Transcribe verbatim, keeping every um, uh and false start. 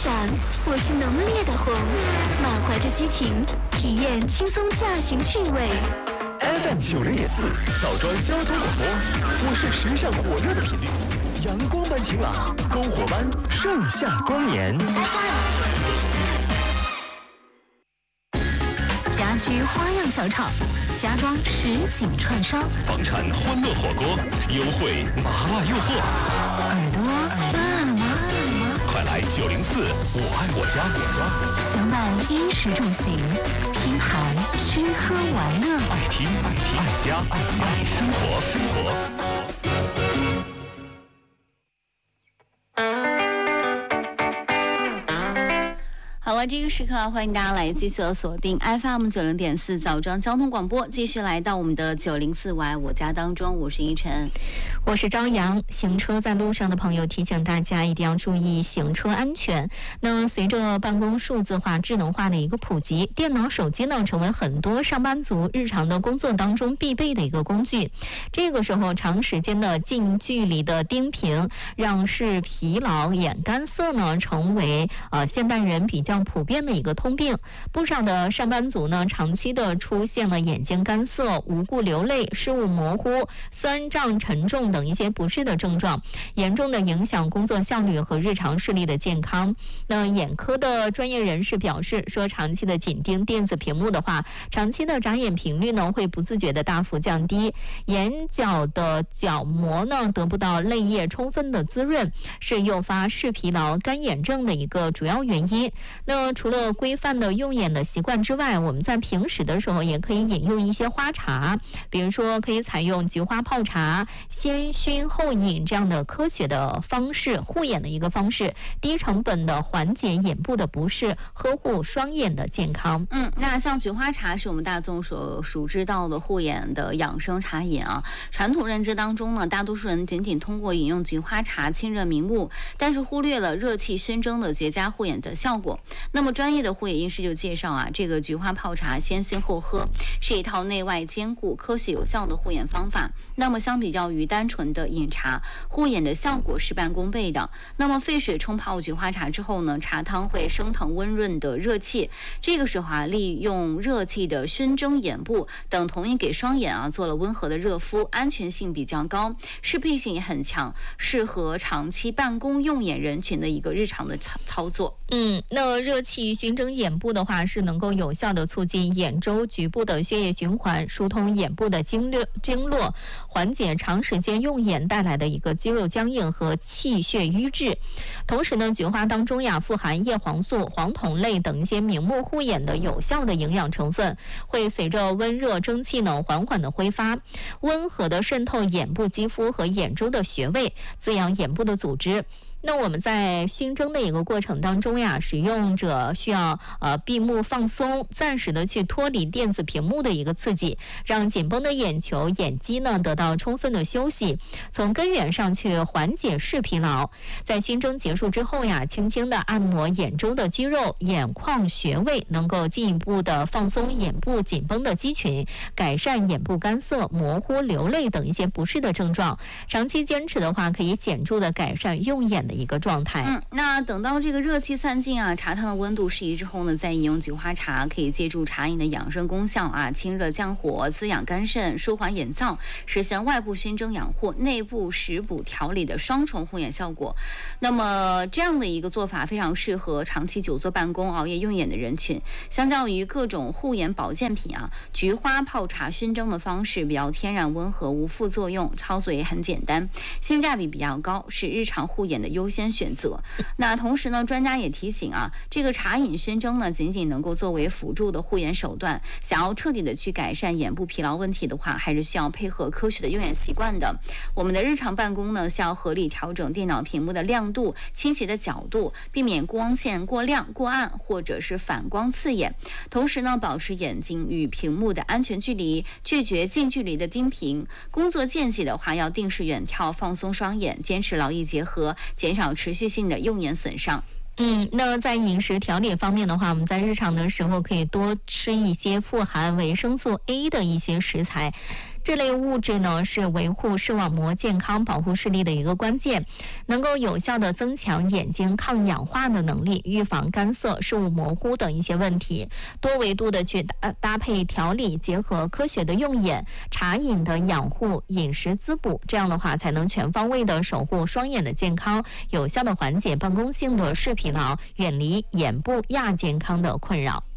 上，我是浓烈的红，满怀着激情，体验轻松驾行趣味。 F M 九零点四，枣庄交通广播，我是时尚火热的频率，阳光般晴朗，篝火般盛夏光年。 家居花样小厂，家装实景串烧， 房产欢乐火锅，优惠麻辣诱惑， 耳朵辣吗？ 快来九零四，我爱我家，我家相伴衣食住行，拼盘吃喝玩乐， 爱听爱听爱家爱家爱生活生活。 好了，这个时刻欢迎大家来继续锁定 F M 九零点四枣庄交通广播，继续来到我们的九零四我爱我家当中。我是依晨， 我是张扬。行车在路上的朋友，提醒大家一定要注意行车安全。那随着办公数字化、智能化的一个普及，电脑、手机呢成为很多上班族日常的工作当中必备的一个工具。这个时候，长时间的近距离的盯屏，让视疲劳、眼干涩呢，成为呃现代人比较普遍的一个通病。不少的上班族呢，长期的出现了眼睛干涩、无故流泪、视物模糊、酸胀沉重等一些不适的症状，严重的影响工作效率和日常视力的健康。那眼科的专业人士表示说，长期的紧盯电子屏幕的话，长期的眨眼频率呢会不自觉的大幅降低，眼角的角膜呢得不到泪液充分的滋润，是诱发视疲劳、干眼症的一个主要原因。那除了规范的用眼的习惯之外，我们在平时的时候也可以饮用一些花茶，比如说可以采用菊花泡茶、先熏后饮这样的科学的方式，护眼的一个方式，低成本的缓解眼部的不适，呵护双眼的健康。 嗯，那像菊花茶是我们大众所熟知到的护眼的养生茶饮啊。传统认知当中呢，大多数人仅仅通过饮用菊花茶清热明目，但是忽略了热气熏蒸的绝佳护眼的效果。那么专业的护眼医师就介绍啊，这个菊花泡茶先熏后喝是一套内外兼顾、科学有效的护眼方法。那么相比较于单纯的饮茶，护眼的效果事半功倍的。那么沸水冲泡菊花茶之后呢，茶汤会升腾温润的热气，这个时候啊，利用热气的熏蒸眼部，等同于给双眼啊做了温和的热敷，安全性比较高，适配性也很强，适合长期办公用眼人群的一个日常的操操作。 嗯，那热气熏蒸眼部的话，是能够有效的促进眼周局部的血液循环，疏通眼部的经络经络，缓解长时间用眼带来的一个肌肉僵硬和气血瘀滞。同时呢，菊花当中呀富含叶黄素、黄酮类等一些明目护眼的有效的营养成分，会随着温热蒸汽呢缓缓的挥发，温和的渗透眼部肌肤和眼周的穴位，滋养眼部的组织。那我们在熏蒸的一个过程当中呀，使用者需要呃闭目放松，暂时的去脱离电子屏幕的一个刺激，让紧绷的眼球、眼肌呢得到充分的休息，从根源上去缓解视疲劳。在熏蒸结束之后呀，轻轻的按摩眼周的肌肉、眼眶穴位，能够进一步的放松眼部紧绷的肌群，改善眼部干涩、模糊、流泪等一些不适的症状。长期坚持的话，可以显著的改善用眼的一个状态。 嗯，那等到这个热气散尽啊，茶汤的温度适宜之后呢，再饮用菊花茶，可以借助茶饮的养生功效啊，清热降火、滋养肝肾、舒缓眼燥，实现外部熏蒸养护、内部食补调理的双重护眼效果。那么这样的一个做法非常适合长期久坐办公、熬夜用眼的人群。相较于各种护眼保健品啊，菊花泡茶熏蒸的方式比较天然温和，无副作用，操作也很简单，性价比比较高，是日常护眼的优先选择。那同时呢，专家也提醒啊，这个茶饮熏蒸呢，仅仅能够作为辅助的护眼手段，想要彻底的去改善眼部疲劳问题的话，还是需要配合科学的用眼习惯的。我们的日常办公呢，需要合理调整电脑屏幕的亮度、倾斜的角度，避免光线过亮、过暗或者是反光刺眼。同时呢，保持眼睛与屏幕的安全距离，拒绝近距离的盯屏。工作间隙的话，要定时远眺，放松双眼，坚持劳逸结合，减少持续性的用眼损伤。 嗯，那在饮食调理方面的话，我们在日常的时候可以多吃一些富含维生素 A 的一些食材。 这类物质呢是维护视网膜健康、保护视力的一个关键，能够有效的增强眼睛抗氧化的能力，预防干涩、视物模糊等一些问题。多维度的去搭搭配调理，结合科学的用眼、茶饮的养护、饮食滋补，这样的话才能全方位的守护双眼的健康，有效的缓解办公性的视疲劳，远离眼部亚健康的困扰。